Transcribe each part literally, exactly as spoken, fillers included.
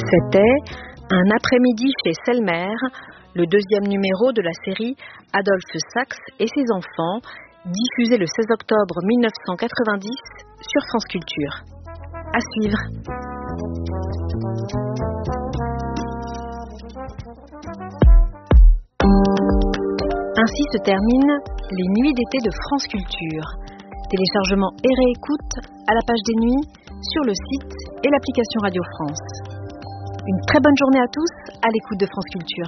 C'était Un après-midi chez Selmer, le deuxième numéro de la série Adolphe Sax et ses enfants, diffusé le seize octobre mille neuf cent quatre-vingt-dix sur France Culture. À suivre. Ainsi se terminent les nuits d'été de France Culture. Téléchargement et réécoute à la page des nuits, sur le site et l'application Radio France. Une très bonne journée à tous à l'écoute de France Culture.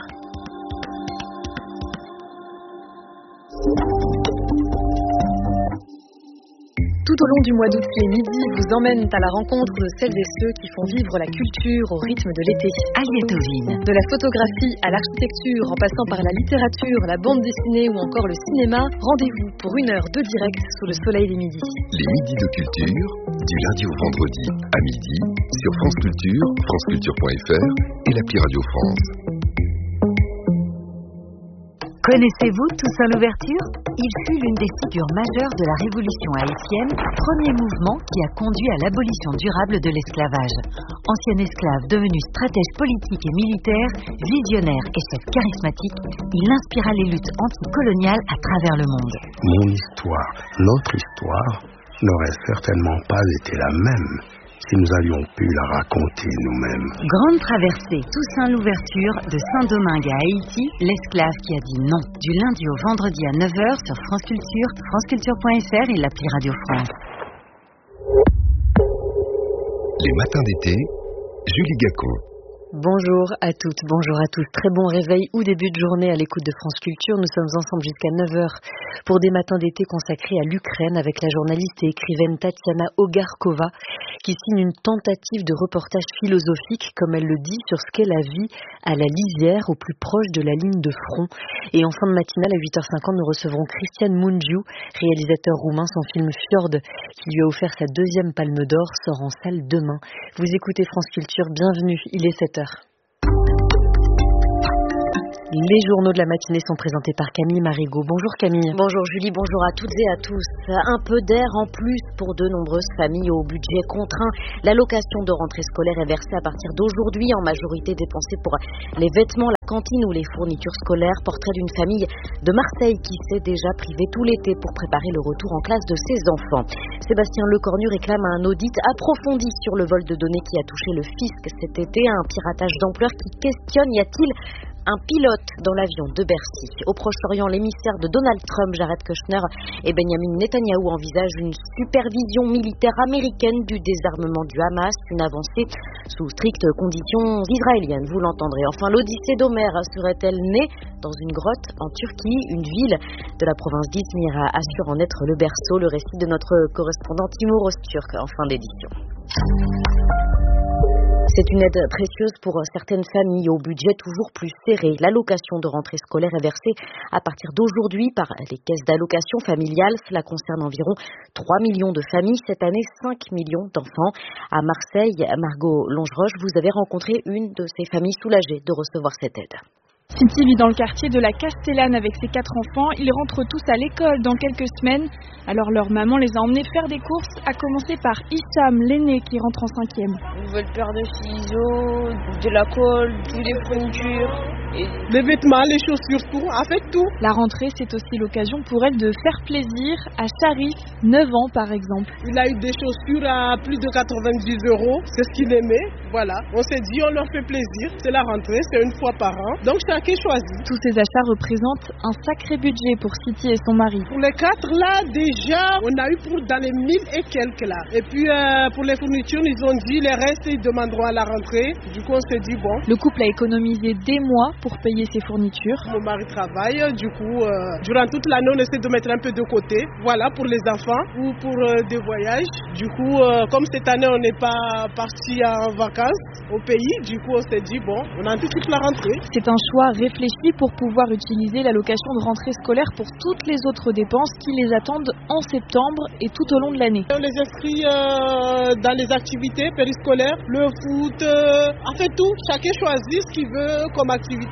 Tout au long du mois d'août, les midis vous emmènent à la rencontre de celles et ceux qui font vivre la culture au rythme de l'été. Aliétovine. De la photographie à l'architecture, en passant par la littérature, la bande dessinée ou encore le cinéma, rendez-vous pour une heure de direct sous le soleil des midis. Les midis de culture, du lundi au vendredi à midi, sur France Culture, franceculture point f r et l'appli Radio France. Connaissez-vous Toussaint Louverture ? Il fut l'une des figures majeures de la révolution haïtienne, premier mouvement qui a conduit à l'abolition durable de l'esclavage. Ancien esclave devenu stratège politique et militaire, visionnaire et chef charismatique, il inspira les luttes anticoloniales à travers le monde. Mon histoire, notre histoire, n'aurait certainement pas été la même si nous avions pu la raconter nous-mêmes. Grande traversée, Toussaint Louverture, de Saint-Domingue à Haïti, l'esclave qui a dit non. Du lundi au vendredi à neuf heures sur France Culture, franceculture point f r et l'appli Radio France. Les matins d'été, Julie Gacon. Bonjour à toutes, bonjour à tous. Très bon réveil ou début de journée à l'écoute de France Culture. Nous sommes ensemble jusqu'à neuf heures pour des matins d'été consacrés à l'Ukraine avec la journaliste et écrivaine Tatiana Ogarkova qui signe une tentative de reportage philosophique, comme elle le dit, sur ce qu'est la vie à la lisière, au plus proche de la ligne de front. Et en fin de matinale à huit heures cinquante, nous recevrons Cristian Mungiu, réalisateur roumain. Son film Fjord, qui lui a offert sa deuxième palme d'or, sort en salle demain. Vous écoutez France Culture, bienvenue, il est sept heures. Les journaux de la matinée sont présentés par Camille Marigot. Bonjour Camille. Bonjour Julie, bonjour à toutes et à tous. Un peu d'air en plus pour de nombreuses familles au budget contraint. L'allocation de rentrée scolaire est versée à partir d'aujourd'hui, en majorité dépensée pour les vêtements, la cantine ou les fournitures scolaires. Portrait d'une famille de Marseille qui s'est déjà privée tout l'été pour préparer le retour en classe de ses enfants. Sébastien Lecornu réclame un audit approfondi sur le vol de données qui a touché le fisc cet été, un piratage d'ampleur qui questionne, y a-t-il un pilote dans l'avion de Bercy? Au Proche-Orient, l'émissaire de Donald Trump, Jared Kushner, et Benjamin Netanyahou envisagent une supervision militaire américaine du désarmement du Hamas, une avancée sous strictes conditions israéliennes, vous l'entendrez. Enfin, l'Odyssée d'Homère serait-elle née dans une grotte en Turquie? Une ville de la province d'Izmir assure en être le berceau. Le récit de notre correspondant Timur Öztürk en fin d'édition. C'est une aide précieuse pour certaines familles au budget toujours plus serré. L'allocation de rentrée scolaire est versée à partir d'aujourd'hui par les caisses d'allocation familiale. Cela concerne environ trois millions de familles. Cette année, cinq millions d'enfants. À Marseille, Margot Longeroche, vous avez rencontré une de ces familles soulagées de recevoir cette aide. Cinti vit dans le quartier de la Castellane avec ses quatre enfants. Ils rentrent tous à l'école dans quelques semaines. Alors leur maman les a emmenés faire des courses, à commencer par Issam, l'aîné qui rentre en cinquième. Une nouvelle paire de ciseaux, de la colle, toutes les fournitures. Et... les vêtements, les chaussures, tout, en fait tout. La rentrée, c'est aussi l'occasion pour elle de faire plaisir à Sharif, neuf ans par exemple. Il a eu des chaussures à plus de quatre-vingt-dix euros, c'est ce qu'il aimait. Voilà, on s'est dit on leur fait plaisir, c'est la rentrée, c'est une fois par an. Donc chacun choisit. Tous ces achats représentent un sacré budget pour Siti et son mari. Pour les quatre là, déjà, on a eu pour dans les mille et quelques là. Et puis euh, pour les fournitures, ils ont dit les restes, ils demanderont à la rentrée. Du coup, on s'est dit bon. Le couple a économisé des mois pour payer ses fournitures. Mon mari travaille, du coup, euh, durant toute l'année, on essaie de mettre un peu de côté. Voilà, pour les enfants ou pour euh, des voyages. Du coup, euh, comme cette année, on n'est pas parti en vacances au pays, du coup, on s'est dit bon, on anticipe la rentrée. C'est un choix réfléchi pour pouvoir utiliser l'allocation de rentrée scolaire pour toutes les autres dépenses qui les attendent en septembre et tout au long de l'année. On les inscrit euh, dans les activités périscolaires, le foot, euh, en fait tout. Chacun choisit ce qu'il veut comme activité.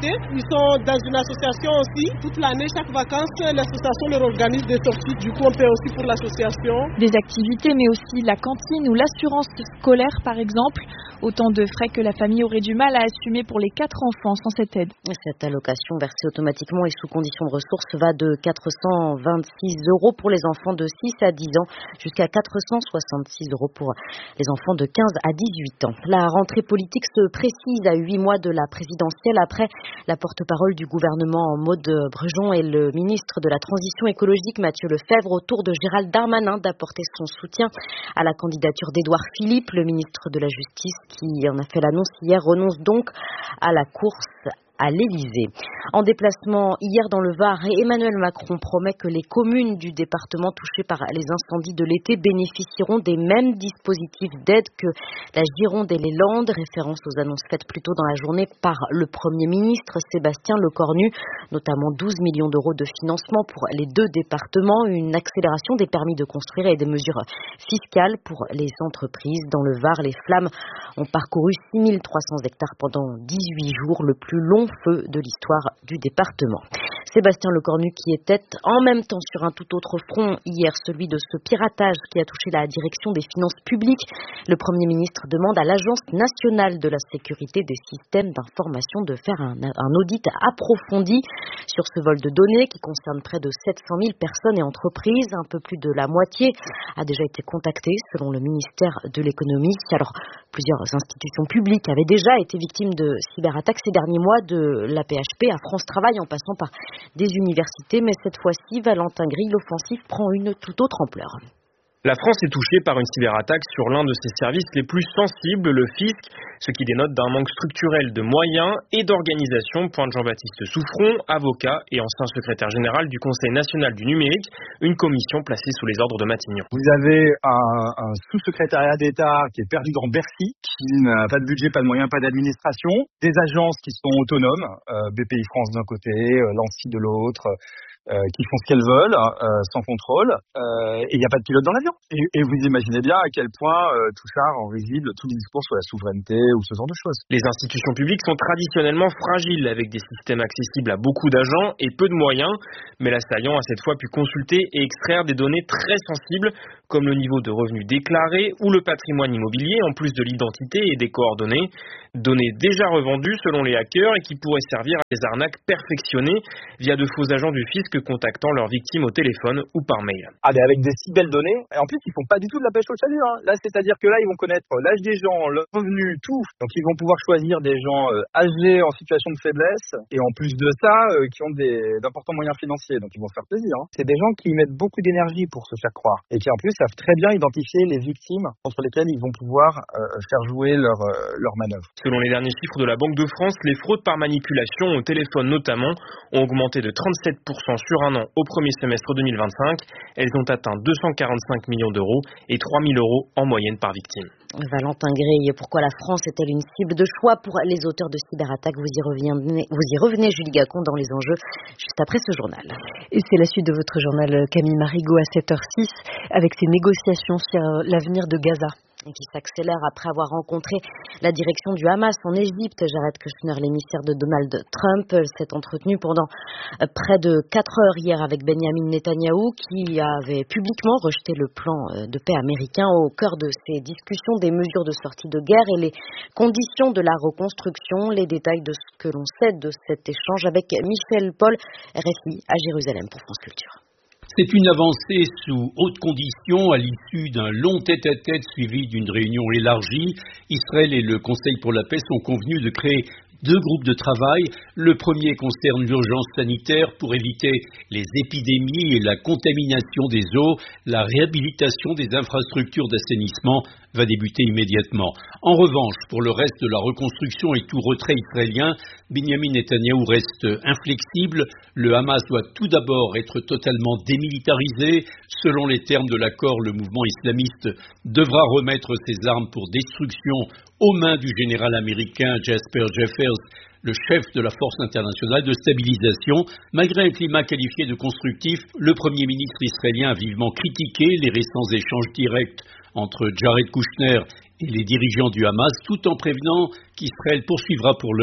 activités. Ils sont dans une association aussi. Toute l'année, chaque vacances, l'association leur organise des sorties. Du coup, on paie aussi pour l'association. Des activités, mais aussi la cantine ou l'assurance scolaire, par exemple. Autant de frais que la famille aurait du mal à assumer pour les quatre enfants sans cette aide. Cette allocation versée automatiquement et sous condition de ressources va de quatre cent vingt-six euros pour les enfants de six à dix ans jusqu'à quatre cent soixante-six euros pour les enfants de quinze à dix-huit ans. La rentrée politique se précise à huit mois de la présidentielle après la porte-parole du gouvernement Maud Brejon et le ministre de la Transition écologique Mathieu Lefebvre au tour de Gérald Darmanin d'apporter son soutien à la candidature d'Édouard Philippe, le ministre de la Justice qui en a fait l'annonce hier, renonce donc à la course à l'Élysée. En déplacement hier dans le Var, Emmanuel Macron promet que les communes du département touchées par les incendies de l'été bénéficieront des mêmes dispositifs d'aide que la Gironde et les Landes, référence aux annonces faites plus tôt dans la journée par le Premier ministre Sébastien Lecornu, notamment douze millions d'euros de financement pour les deux départements, une accélération des permis de construire et des mesures fiscales pour les entreprises. Dans le Var, les flammes ont parcouru six mille trois cents hectares pendant dix-huit jours, le plus long feu de l'histoire du département. Sébastien Lecornu qui était en même temps sur un tout autre front hier, celui de ce piratage qui a touché la direction des finances publiques. Le Premier ministre demande à l'Agence nationale de la sécurité des systèmes d'information de faire un, un audit approfondi sur ce vol de données qui concerne près de sept cent mille personnes et entreprises. Un peu plus de la moitié a déjà été contactée selon le ministère de l'économie. Alors, plusieurs institutions publiques avaient déjà été victimes de cyberattaques ces derniers mois, de l'A P H P à France Travail en passant par des universités, mais cette fois-ci, Valentin Grille, l'offensive prend une toute autre ampleur. La France est touchée par une cyberattaque sur l'un de ses services les plus sensibles, le fisc, ce qui dénote d'un manque structurel de moyens et d'organisation, pointe Jean-Baptiste Souffron, avocat et ancien secrétaire général du Conseil national du numérique, une commission placée sous les ordres de Matignon. Vous avez un, un sous-secrétariat d'État qui est perdu dans Bercy, qui n'a pas de budget, pas de moyens, pas d'administration, des agences qui sont autonomes, euh, B P I France d'un côté, euh, l'ANSSI de l'autre, Euh, qui font ce qu'elles veulent, euh, sans contrôle, euh, et il n'y a pas de pilote dans l'avion. Et, et vous imaginez bien à quel point euh, tout ça rend risible tout le discours sur la souveraineté ou ce genre de choses. Les institutions publiques sont traditionnellement fragiles, avec des systèmes accessibles à beaucoup d'agents et peu de moyens, mais l'assaillant a cette fois pu consulter et extraire des données très sensibles, comme le niveau de revenus déclarés ou le patrimoine immobilier, en plus de l'identité et des coordonnées, données déjà revendues selon les hackers et qui pourraient servir à des arnaques perfectionnées via de faux agents du fisc contactant leurs victimes au téléphone ou par mail. Ah, mais avec des si belles données, et en plus ils font pas du tout de la pêche au chalut, hein. Là, c'est-à-dire que là ils vont connaître l'âge des gens, le revenu, tout. Donc ils vont pouvoir choisir des gens euh, âgés en situation de faiblesse et en plus de ça euh, qui ont des d'importants moyens financiers. Donc ils vont se faire plaisir, hein. C'est des gens qui mettent beaucoup d'énergie pour se faire croire et qui en plus savent très bien identifier les victimes contre lesquelles ils vont pouvoir euh, faire jouer leur euh, leur manœuvre. Selon les derniers chiffres de la Banque de France, les fraudes par manipulation au téléphone notamment ont augmenté de trente-sept pour cent sur un an au premier semestre deux mille vingt-cinq. Elles ont atteint deux cent quarante-cinq millions d'euros et trois mille euros en moyenne par victime. Valentin Grille, pourquoi la France est-elle une cible de choix pour les auteurs de cyberattaques? Vous y revenez, vous y revenez Julie Gacon, dans les enjeux, juste après ce journal. Et c'est la suite de votre journal, Camille Marigot, à sept heures six, avec ces négociations sur l'avenir de Gaza. Et qui s'accélère après avoir rencontré la direction du Hamas en Égypte. Jared Kushner, l'émissaire de Donald Trump, s'est entretenu pendant près de quatre heures hier avec Benjamin Netanyahou, qui avait publiquement rejeté le plan de paix américain. Au cœur de ces discussions, des mesures de sortie de guerre et les conditions de la reconstruction. Les détails de ce que l'on sait de cet échange avec Michel Paul, R F I à Jérusalem pour France Culture. C'est une avancée sous hautes conditions à l'issue d'un long tête-à-tête suivi d'une réunion élargie. Israël et le Conseil pour la paix sont convenus de créer deux groupes de travail. Le premier concerne l'urgence sanitaire pour éviter les épidémies et la contamination des eaux. La réhabilitation des infrastructures d'assainissement va débuter immédiatement. En revanche, pour le reste de la reconstruction et tout retrait israélien, Benjamin Netanyahou reste inflexible. Le Hamas doit tout d'abord être totalement démilitarisé. Selon les termes de l'accord, le mouvement islamiste devra remettre ses armes pour destruction aux mains du général américain Jasper Jeffers, le chef de la force internationale de stabilisation. Malgré un climat qualifié de constructif, le Premier ministre israélien a vivement critiqué les récents échanges directs entre Jared Kushner et les dirigeants du Hamas, tout en prévenant qu'Israël poursuivra pour l'heure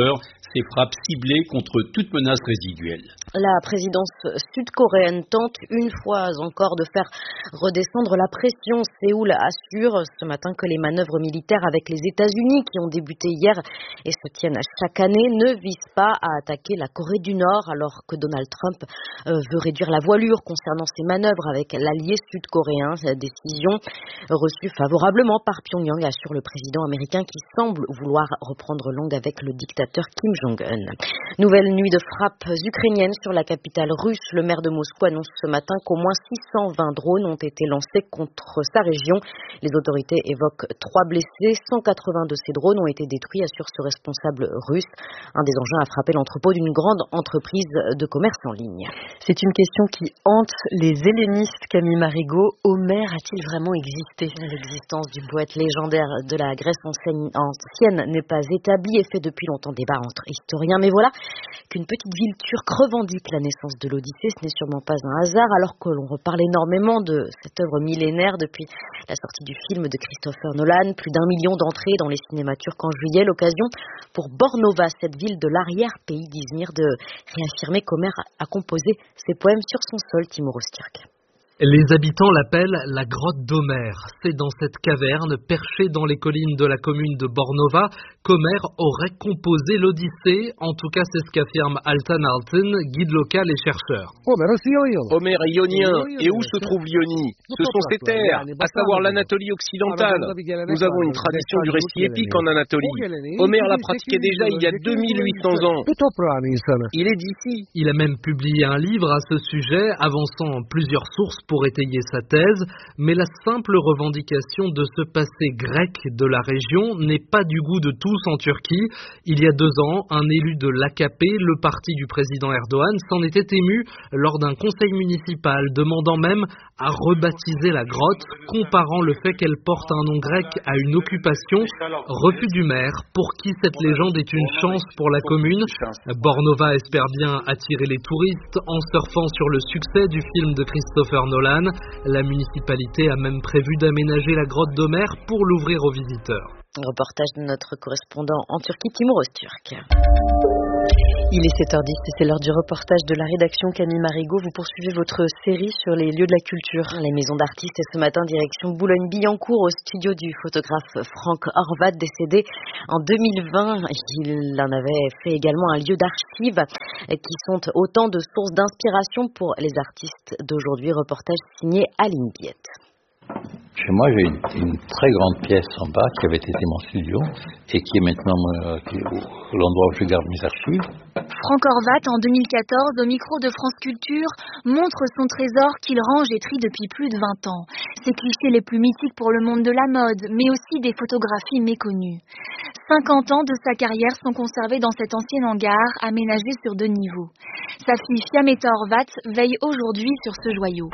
ces frappes ciblées contre toute menace résiduelle. La présidence sud-coréenne tente une fois encore de faire redescendre la pression. Séoul assure ce matin que les manœuvres militaires avec les États-Unis qui ont débuté hier et se tiennent chaque année ne visent pas à attaquer la Corée du Nord alors que Donald Trump veut réduire la voilure concernant ses manœuvres avec l'allié sud-coréen. Cette décision reçue favorablement par Pyongyang, assure le président américain qui semble vouloir reprendre langue avec le dictateur Kim Jong-un. Nouvelle nuit de frappes ukrainiennes sur la capitale russe. Le maire de Moscou annonce ce matin qu'au moins six cent vingt drones ont été lancés contre sa région. Les autorités évoquent trois blessés. cent quatre-vingts de ces drones ont été détruits, assure ce responsable russe. Un des engins a frappé l'entrepôt d'une grande entreprise de commerce en ligne. C'est une question qui hante les hellénistes. Camille Marigot, Homère a-t-il vraiment existé? L'existence du poète légendaire de la Grèce ancienne n'est pas établie et fait depuis longtemps débat entre historiens. Mais voilà qu'une petite ville turque revendique la naissance de l'Odyssée. Ce n'est sûrement pas un hasard alors que l'on reparle énormément de cette œuvre millénaire depuis la sortie du film de Christopher Nolan. Plus d'un million d'entrées dans les cinémas turcs en juillet. L'occasion pour Bornova, cette ville de l'arrière-pays d'Izmir, de réaffirmer qu'Homère a composé ses poèmes sur son sol. Timur Öztürk. Les habitants l'appellent la grotte d'Homère. C'est dans cette caverne, perchée dans les collines de la commune de Bornova, qu'Homère aurait composé l'Odyssée. En tout cas, c'est ce qu'affirme Altan Altın, guide local et chercheur. Homère est ionien. Et où se trouve l'Ionie? Ce sont ses terres, à savoir l'Anatolie occidentale. Nous avons une tradition du récit épique en Anatolie. Homère l'a pratiqué déjà il y a deux mille huit cents ans. Il est d'ici. Il a même publié un livre à ce sujet, avançant plusieurs sources pour étayer sa thèse, mais la simple revendication de ce passé grec de la région n'est pas du goût de tous en Turquie. Il y a deux ans, un élu de l'A K P, le parti du président Erdogan, s'en était ému lors d'un conseil municipal, demandant même à rebaptiser la grotte, comparant le fait qu'elle porte un nom grec à une occupation. Refus du maire, pour qui cette légende est une chance pour la commune. Bornova espère bien attirer les touristes en surfant sur le succès du film de Christopher Nolan. La municipalité a même prévu d'aménager la grotte d'Homère pour l'ouvrir aux visiteurs. Reportage de notre correspondant en Turquie, Timur Öztürk. Il est sept heures dix et c'est l'heure du reportage de la rédaction. Camille Marigot, vous poursuivez votre série sur les lieux de la culture. Les maisons d'artistes et ce matin, direction Boulogne-Billancourt au studio du photographe Frank Horvath, décédé en deux mille vingt. Il en avait fait également un lieu d'archives qui sont autant de sources d'inspiration pour les artistes d'aujourd'hui. Reportage signé Aline Biette. Chez moi, j'ai une, une très grande pièce en bas qui avait été mon studio et qui est maintenant euh, qui est l'endroit où je garde mes archives. Frank Horvath, en deux mille quatorze, au micro de France Culture, montre son trésor qu'il range et trie depuis plus de vingt ans. Ses clichés les plus mythiques pour le monde de la mode, mais aussi des photographies méconnues. cinquante ans de sa carrière sont conservés dans cet ancien hangar, aménagé sur deux niveaux. Sa fille Fiammetta Horvath veille aujourd'hui sur ce joyau.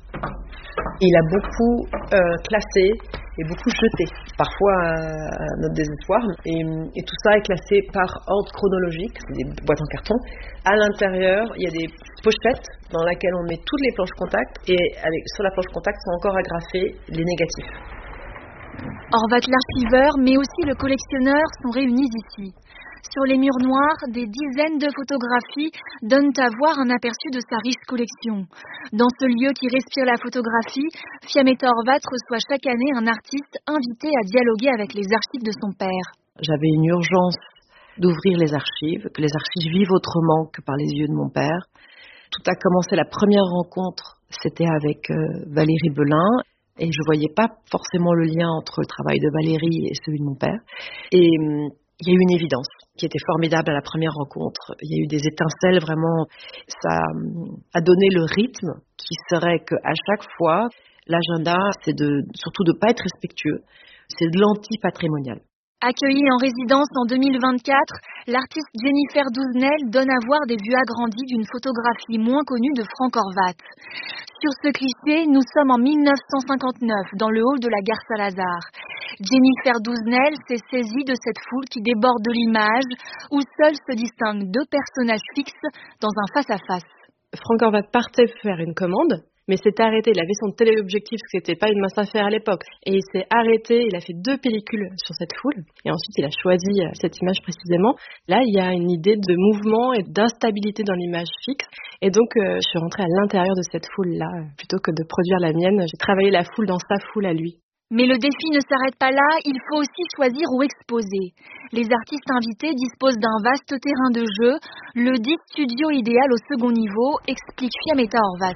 Il a beaucoup euh, classé et beaucoup jeté, parfois à notre désespoir. Et, et tout ça est classé par ordre chronologique, des boîtes en carton. À l'intérieur, il y a des pochettes dans lesquelles on met toutes les planches contact et avec, sur la planche contact sont encore agrafés les négatifs. Horvath l'archiveur, mais aussi le collectionneur sont réunis ici. Sur les murs noirs, des dizaines de photographies donnent à voir un aperçu de sa riche collection. Dans ce lieu qui respire la photographie, Fiammetta Horvath reçoit chaque année un artiste invité à dialoguer avec les archives de son père. J'avais une urgence d'ouvrir les archives, que les archives vivent autrement que par les yeux de mon père. Tout a commencé, la première rencontre, c'était avec euh, Valérie Belin. Et je voyais pas forcément le lien entre le travail de Valérie et celui de mon père. Et hum, il y a eu une évidence qui était formidable à la première rencontre. Il y a eu des étincelles, vraiment. Ça a donné le rythme qui serait qu'à chaque fois, l'agenda, c'est de, surtout de ne pas être respectueux, c'est de l'anti-patrimonial. Accueillie en résidence en deux mille vingt-quatre, l'artiste Jennifer Doudnel donne à voir des vues agrandies d'une photographie moins connue de Frank Horvath. Sur ce cliché, nous sommes en mille neuf cent cinquante-neuf, dans le hall de la gare Saint-Lazare. Jennifer Doudnel s'est saisie de cette foule qui déborde de l'image, où seuls se distinguent deux personnages fixes dans un face-à-face. Frank Horvath partait faire une commande, mais s'est arrêté. Il avait son téléobjectif, ce qui n'était pas une mince affaire à l'époque. Et il s'est arrêté, il a fait deux pellicules sur cette foule. Et ensuite, il a choisi cette image précisément. Là, il y a une idée de mouvement et d'instabilité dans l'image fixe. Et donc, euh, je suis rentrée à l'intérieur de cette foule-là, plutôt que de produire la mienne. J'ai travaillé la foule dans sa foule à lui. Mais le défi ne s'arrête pas là, il faut aussi choisir où exposer. Les artistes invités disposent d'un vaste terrain de jeu. Le dit studio idéal au second niveau, explique Fiametta Horvat.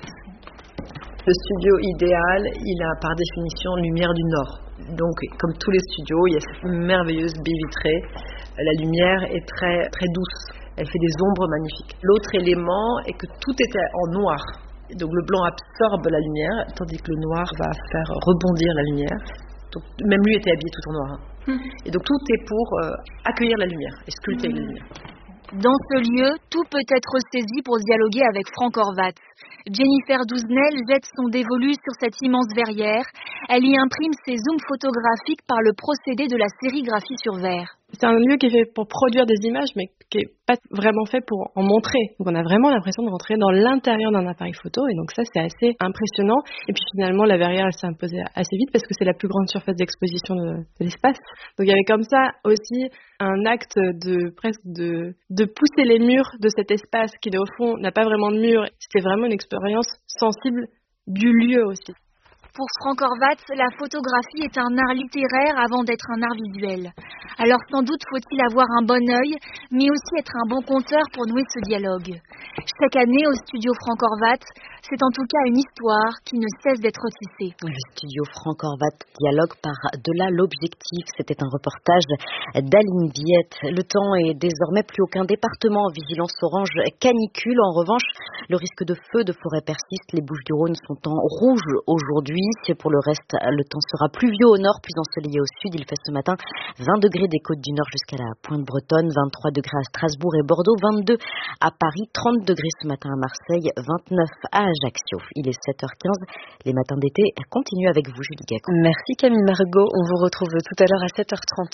Le studio idéal, il a par définition lumière du nord. Donc, comme tous les studios, il y a cette merveilleuse baie vitrée. La lumière est très, très douce. Elle fait des ombres magnifiques. L'autre élément est que tout est en noir. Donc le blanc absorbe la lumière, tandis que le noir va faire rebondir la lumière. Donc, même lui était habillé tout en noir. Hein. Et donc tout est pour euh, accueillir la lumière et sculpter la lumière. Dans ce lieu, tout peut être saisi pour dialoguer avec Franck Horvat. Jennifer Douzenel jette son dévolu sur cette immense verrière. Elle y imprime ses zooms photographiques par le procédé de la sérigraphie sur verre. C'est un lieu qui est fait pour produire des images, mais qui n'est pas vraiment fait pour en montrer. Donc on a vraiment l'impression de rentrer dans l'intérieur d'un appareil photo, et donc ça c'est assez impressionnant. Et puis finalement la verrière elle s'est imposée assez vite parce que c'est la plus grande surface d'exposition de, de l'espace. Donc il y avait comme ça aussi un acte de presque de, de pousser les murs de cet espace qui au fond n'a pas vraiment de murs. C'était vraiment une expérience sensible du lieu aussi. Pour Franck Horvat, la photographie est un art littéraire avant d'être un art visuel. Alors sans doute faut-il avoir un bon œil, mais aussi être un bon conteur pour nouer ce dialogue. Chaque année au studio Franck Horvat, c'est en tout cas une histoire qui ne cesse d'être tissée. Le studio Franck Horvat dialogue par-delà l'objectif. C'était un reportage d'Aline Viette. Le temps est désormais plus aucun département en vigilance orange canicule. En revanche, le risque de feu de forêt persiste. Les Bouches-du-Rhône sont en rouge aujourd'hui. C'est pour le reste, le temps sera pluvieux au nord, plus ensoleillé au sud. Il fait ce matin vingt degrés des côtes du nord jusqu'à la pointe bretonne, vingt-trois degrés à Strasbourg et Bordeaux, vingt-deux à Paris, trente degrés ce matin à Marseille, vingt-neuf à Ajaccio. Il est sept heures quinze. Les matins d'été continuent avec vous, Julie Gacon. Merci Camille Margot. On vous retrouve tout à l'heure à sept heures trente.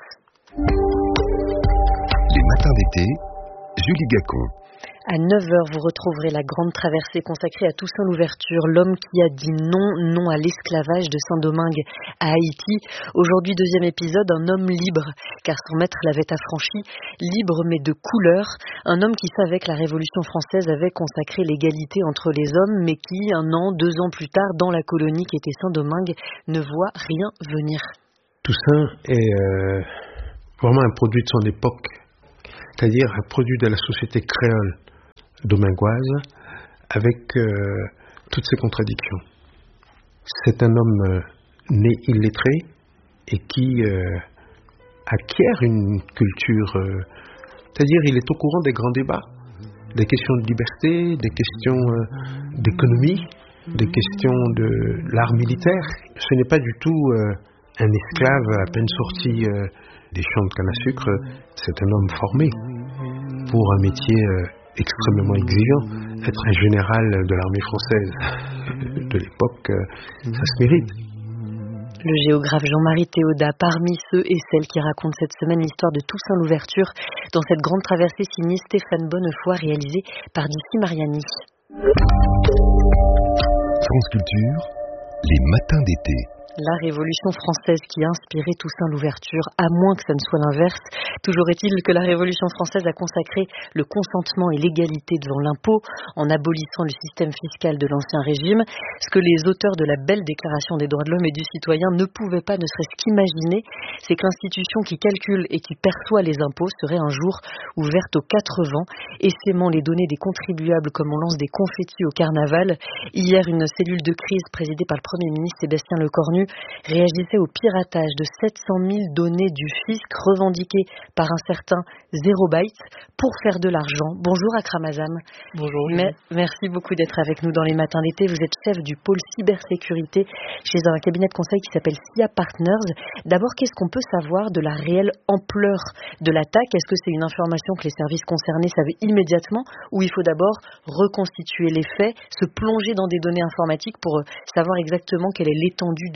Les matins d'été, Julie Gacon. À neuf heures, vous retrouverez la grande traversée consacrée à Toussaint Louverture, l'homme qui a dit non, non à l'esclavage de Saint-Domingue à Haïti. Aujourd'hui, deuxième épisode, un homme libre, car son maître l'avait affranchi, libre mais de couleur. Un homme qui savait que la Révolution française avait consacré l'égalité entre les hommes, mais qui, un an, deux ans plus tard, dans la colonie qui était Saint-Domingue, ne voit rien venir. Toussaint est euh, vraiment un produit de son époque, c'est-à-dire un produit de la société créole domingoise, avec euh, toutes ses contradictions. C'est un homme euh, né illettré et qui euh, acquiert une culture, euh, c'est-à-dire il est au courant des grands débats, des questions de liberté, des questions euh, d'économie, des questions de l'art militaire. Ce n'est pas du tout euh, un esclave à peine sorti euh, des champs de canne à sucre, c'est un homme formé pour un métier euh, extrêmement exigeant. Être un général de l'armée française de l'époque, ça se mérite. Le géographe Jean-Marie Théodat, parmi ceux et celles qui racontent cette semaine l'histoire de Toussaint Louverture dans cette grande traversée signée Stéphane Bonnefoy, réalisée par Dixie Mariani. France Culture, les matins d'été. La Révolution française qui a inspiré Toussaint Louverture, à moins que ça ne soit l'inverse. Toujours est-il que la Révolution française a consacré le consentement et l'égalité devant l'impôt en abolissant le système fiscal de l'Ancien Régime, ce que les auteurs de la belle Déclaration des droits de l'homme et du citoyen ne pouvaient pas ne serait-ce qu'imaginer, c'est que l'institution qui calcule et qui perçoit les impôts serait un jour ouverte aux quatre vents, essaimant les données des contribuables comme on lance des confettis au carnaval. Hier, une cellule de crise présidée par le Premier ministre Sébastien Lecornu réagissait au piratage de sept cent mille données du fisc revendiquées par un certain Zero Byte pour faire de l'argent. Bonjour Akram Azam. Bonjour. Mais, merci beaucoup d'être avec nous dans les matins d'été. Vous êtes chef du pôle cybersécurité chez un cabinet de conseil qui s'appelle S I A Partners. D'abord, qu'est-ce qu'on peut savoir de la réelle ampleur de l'attaque? Est-ce que c'est une information que les services concernés savaient immédiatement ou il faut d'abord reconstituer les faits, se plonger dans des données informatiques pour savoir exactement quelle est l'étendue de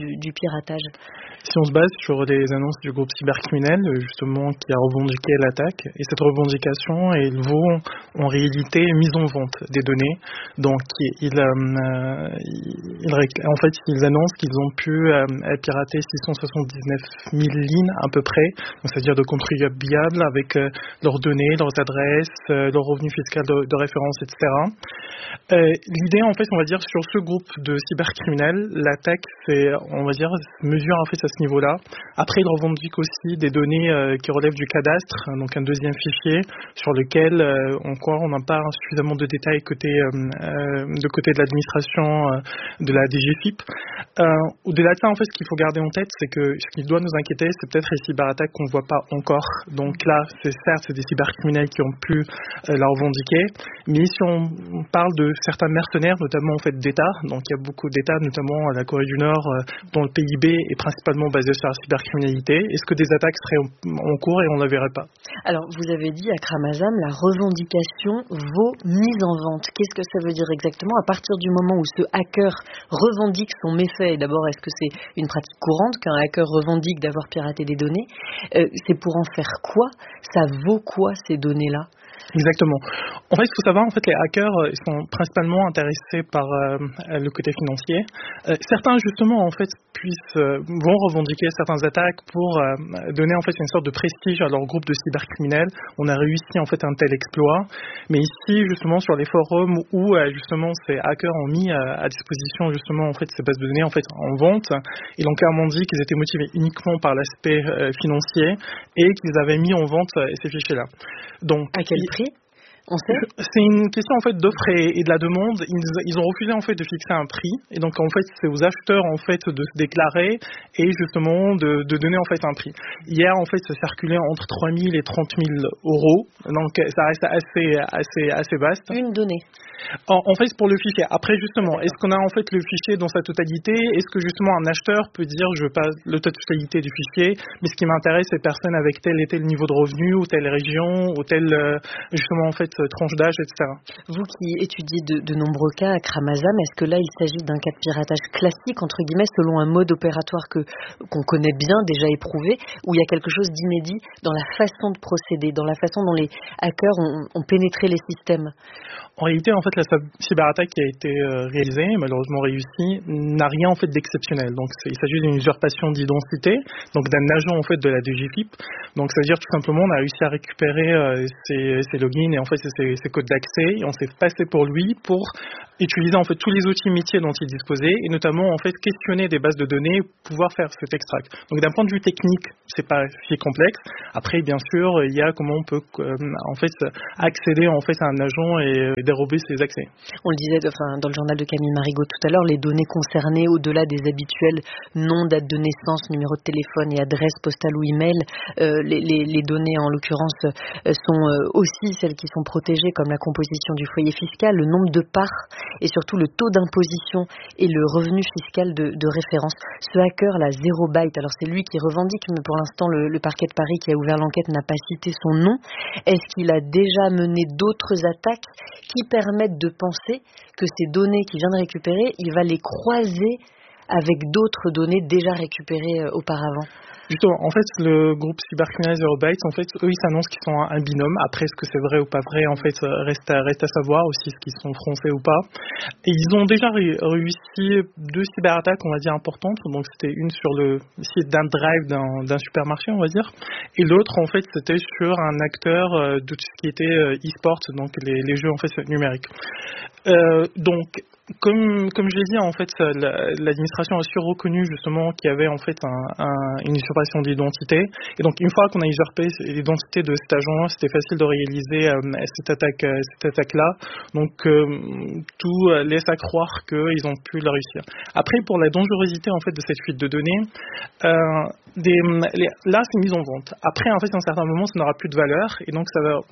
du piratage? Si on se base sur les annonces du groupe cybercriminel, justement, qui a revendiqué l'attaque, et cette revendication, elle vaut en réalité mise en vente des données. Donc, ils, euh, ils, en fait, ils annoncent qu'ils ont pu euh, pirater six cent soixante-dix-neuf mille lignes à peu près, donc c'est-à-dire de contribuables avec euh, leurs données, leurs adresses, euh, leurs revenus fiscaux de, de référence, et cetera. Euh, l'idée, en fait, on va dire, sur ce groupe de cybercriminels, l'attaque, c'est, on va dire, mesure en fait à ce niveau-là. Après, ils revendiquent aussi des données euh, qui relèvent du cadastre, donc un deuxième fichier sur lequel, euh, encore, on n'a pas suffisamment de détails côté, euh, euh, de côté de l'administration euh, de la D G F I P. Euh, au-delà de ça, en fait, ce qu'il faut garder en tête, c'est que ce qui doit nous inquiéter, c'est peut-être les cyberattaques qu'on ne voit pas encore. Donc là, c'est certes, c'est des cybercriminels qui ont pu euh, la revendiquer, mais si on parle de certains mercenaires, notamment en fait d'États, donc il y a beaucoup d'États, notamment la Corée du Nord, euh, dont le P I B est principalement basé sur la cybercriminalité. Est-ce que des attaques seraient en cours et on ne la verrait pas? Alors, vous avez dit à Kramazam, la revendication vaut mise en vente. Qu'est-ce que ça veut dire exactement? À partir du moment où ce hacker revendique son méfait, d'abord, est-ce que c'est une pratique courante qu'un hacker revendique d'avoir piraté des données? euh, C'est pour en faire quoi? Ça vaut quoi, ces données-là? Exactement. En fait, il faut savoir, en fait, les hackers euh, ils sont principalement intéressés par euh, le côté financier. Euh, certains, justement, en fait, puissent euh, vont revendiquer certaines attaques pour euh, donner en fait une sorte de prestige à leur groupe de cybercriminels. On a réussi en fait un tel exploit. Mais ici, justement, sur les forums où euh, justement ces hackers ont mis euh, à disposition justement en fait ces bases de données en fait en vente, ils ont clairement dit qu'ils étaient motivés uniquement par l'aspect euh, financier et qu'ils avaient mis en vente euh, ces fichiers-là. Donc, à quel prix? On sait? C'est une question en fait d'offre et, et de la demande. Ils, ils ont refusé en fait de fixer un prix et donc en fait c'est aux acheteurs en fait de se déclarer et justement de, de donner en fait un prix. Hier en fait ça circulait entre trois mille et trente mille euros, donc ça reste assez assez assez vaste. Une donnée. En, en fait, pour le fichier. Après, justement, est-ce qu'on a en fait le fichier dans sa totalité? Est-ce que justement un acheteur peut dire je veux pas la totalité du fichier, mais ce qui m'intéresse c'est personne avec tel et tel niveau de revenu ou telle région ou telle justement en fait tranche d'âge, et cetera. Vous qui étudiez de, de nombreux cas à Kramazam, est-ce que là il s'agit d'un cas de piratage classique entre guillemets selon un mode opératoire que qu'on connaît bien, déjà éprouvé, ou il y a quelque chose d'inédit dans la façon de procéder, dans la façon dont les hackers ont, ont pénétré les systèmes? En réalité, en fait, la cyberattaque qui a été euh, réalisée, malheureusement réussie, n'a rien en fait d'exceptionnel. Donc, il s'agit d'une usurpation d'identité, donc d'un agent en fait de la D G F I P. Donc, ça veut dire tout simplement, on a réussi à récupérer euh, ses, ses logins et en fait ses, ses codes d'accès, et on s'est passé pour lui pour utiliser en fait tous les outils métiers dont il disposait, et notamment en fait questionner des bases de données, pouvoir faire cet extract. Donc, d'un point de vue technique, c'est pas si complexe. Après, bien sûr, il y a comment on peut euh, en fait accéder en fait à un agent et dérober ses accès. On le disait enfin, dans le journal de Camille Marigot tout à l'heure, les données concernées au-delà des habituels noms, date de naissance, numéro de téléphone et adresse postale ou email, euh, les, les, les données en l'occurrence euh, sont euh, aussi celles qui sont protégées comme la composition du foyer fiscal, le nombre de parts et surtout le taux d'imposition et le revenu fiscal de, de référence. Ce hacker là, Zero Byte, alors c'est lui qui revendique, mais pour l'instant le, le parquet de Paris qui a ouvert l'enquête n'a pas cité son nom. Est-ce qu'il a déjà mené d'autres attaques qui permettent de penser que ces données qu'il vient de récupérer, il va les croiser avec d'autres données déjà récupérées auparavant? Justement, en fait, le groupe cybercriminel Zero Byte, en fait, eux, ils s'annoncent qu'ils sont un binôme. Après, est-ce que c'est vrai ou pas vrai, en fait, reste à, reste à savoir aussi ce qu'ils sont français ou pas. Et ils ont déjà ré- réussi deux cyberattaques, on va dire, importantes. Donc, c'était une sur le site d'un drive d'un, d'un supermarché, on va dire. Et l'autre, en fait, c'était sur un acteur de tout ce qui était e-sport, donc les, les jeux, en fait, numériques. Euh, donc, Comme, comme je l'ai dit, en fait, l'administration a su reconnu justement qu'il y avait en fait un, un, une usurpation d'identité. Et donc, une fois qu'on a usurpé l'identité de cet agent, c'était facile de réaliser euh, cette attaque, euh, cette attaque-là. Donc, euh, tout laisse à croire qu'ils ont pu la réussir. Après, pour la dangerosité en fait de cette fuite de données, euh, des, les, là, c'est mis en vente. Après, en fait, à un certain moment, ça n'aura plus de valeur, et donc ça va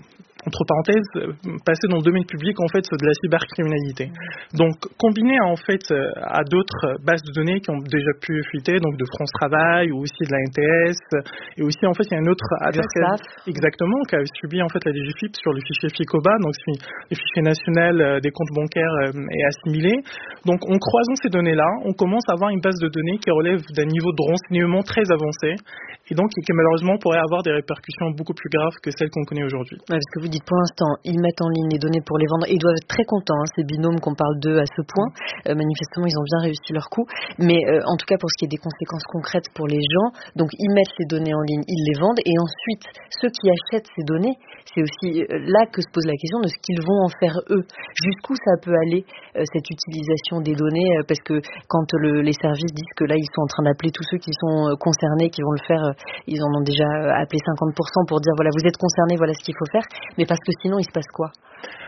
entre parenthèses, passer dans le domaine public en fait de la cybercriminalité. Donc combiné en fait à d'autres bases de données qui ont déjà pu fuiter, donc de France Travail ou aussi de la N T S, et aussi en fait il y a une autre attaque exactement qui a subi en fait la D G F I P sur le fichier FICOBA, donc le fichier national des comptes bancaires est assimilé. Donc en croisant ces données-là, on commence à avoir une base de données qui relève d'un niveau de renseignement très avancé et donc qui malheureusement pourrait avoir des répercussions beaucoup plus graves que celles qu'on connaît aujourd'hui. Ouais, parce que vous dites pour l'instant, ils mettent en ligne les données pour les vendre et ils doivent être très contents, hein, ces binômes qu'on parle d'eux à ce point. Euh, manifestement, ils ont bien réussi leur coup. Mais euh, en tout cas, pour ce qui est des conséquences concrètes pour les gens, donc ils mettent les données en ligne, ils les vendent et ensuite, ceux qui achètent ces données, c'est aussi là que se pose la question de ce qu'ils vont en faire eux. Jusqu'où ça peut aller, euh, cette utilisation des données, euh, parce que quand le, les services disent que là, ils sont en train d'appeler tous ceux qui sont euh, concernés, qui vont le faire, euh, ils en ont déjà appelé cinquante pour cent pour dire voilà, vous êtes concernés, voilà ce qu'il faut faire, mais parce que sinon, il se passe quoi ?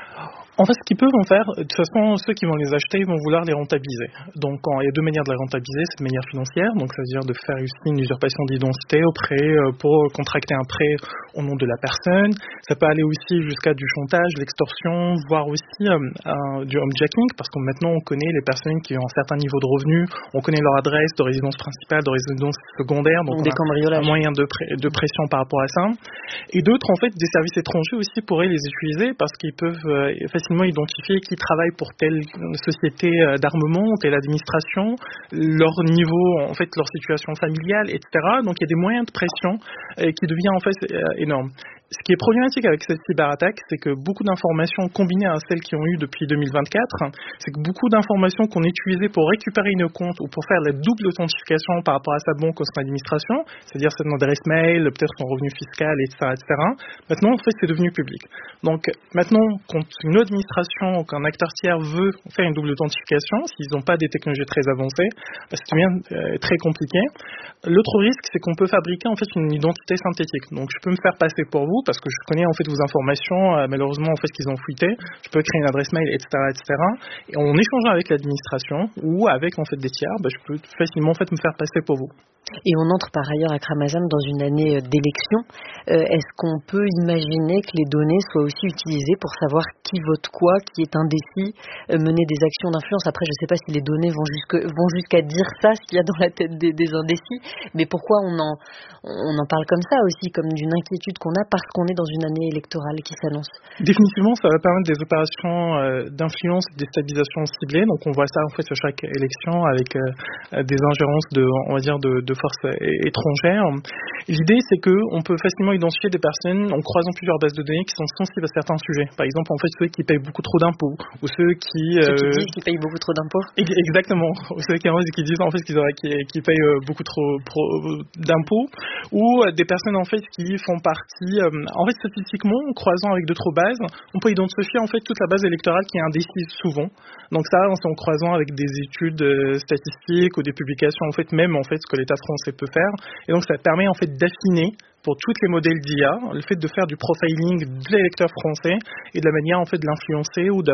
En fait, ce qu'ils peuvent en faire, de toute façon, ceux qui vont les acheter, ils vont vouloir les rentabiliser. Donc, il y a deux manières de les rentabiliser. C'est de manière financière, donc ça veut dire de faire aussi une usurpation d'identité auprès pour contracter un prêt au nom de la personne. Ça peut aller aussi jusqu'à du chantage, l'extorsion, voire aussi euh, euh, du homejacking, parce que maintenant, on connaît les personnes qui ont un certain niveau de revenus, on connaît leur adresse de résidence principale, de résidence secondaire, donc des on a un moyen de, pré- de pression par rapport à ça. Et d'autres, en fait, des services étrangers aussi pourraient les utiliser parce qu'ils peuvent euh, facilement identifier qui travaille pour telle société d'armement, telle administration, leur niveau, en fait, leur situation familiale, et cetera. Donc, il y a des moyens de pression euh, qui deviennent en fait euh, énormes. Ce qui est problématique avec cette cyberattaque, c'est que beaucoup d'informations combinées à celles qui ont eu depuis deux mille vingt-quatre, c'est que beaucoup d'informations qu'on utilisait pour récupérer une compte ou pour faire la double authentification par rapport à sa banque ou son administration, c'est-à-dire son adresse mail, peut-être son revenu fiscal, et cetera, et cetera. Maintenant, en fait, c'est devenu public. Donc, maintenant, quand une administration ou qu'un acteur tiers veut faire une double authentification, s'ils n'ont pas des technologies très avancées, ça devient euh, très compliqué. L'autre risque, c'est qu'on peut fabriquer en fait une identité synthétique. Donc, je peux me faire passer pour vous parce que je connais en fait vos informations, euh, malheureusement en fait qu'ils ont fuité. Je peux créer une adresse mail, et cetera, et cetera. Et en échangeant avec l'administration ou avec en fait des tiers, bah, je peux facilement en fait me faire passer pour vous. Et on entre par ailleurs à Kramazam dans une année d'élection. Euh, est-ce qu'on peut imaginer que les données soient aussi utilisées pour savoir qui vote quoi, qui est indécis, euh, mener des actions d'influence? Après, je ne sais pas si les données vont, jusque, vont jusqu'à dire ça, ce qu'il y a dans la tête des, des indécis, mais pourquoi on en, on en parle comme ça aussi, comme d'une inquiétude qu'on a parce qu'on est dans une année électorale qui s'annonce? Définitivement, ça va permettre des opérations euh, d'influence, de déstabilisation ciblée. Donc, on voit ça en fait sur chaque élection avec euh, des ingérences de, on va dire, de, de forces étrangères. L'idée, c'est qu'on peut facilement identifier des personnes en croisant plusieurs bases de données qui sont sensibles à certains sujets. Par exemple, en fait, ceux qui payent beaucoup trop d'impôts ou ceux qui... Ceux qui euh... disent qu'ils payent beaucoup trop d'impôts. Exactement. Ou ceux qui, qui disent en fait qu'ils, auraient, qui, qui payent beaucoup trop pro, d'impôts ou euh, des personnes en fait qui font partie... Euh, en fait, statistiquement, en croisant avec d'autres bases, on peut identifier en fait toute la base électorale qui est indécise souvent. Donc ça, c'est en croisant avec des études euh, statistiques ou des publications en fait, même en fait, ce que l'État français peut faire. Et donc, ça permet en fait d'affiner pour tous les modèles d'I A le fait de faire du profiling de l'électeur français et de la manière en fait de l'influencer ou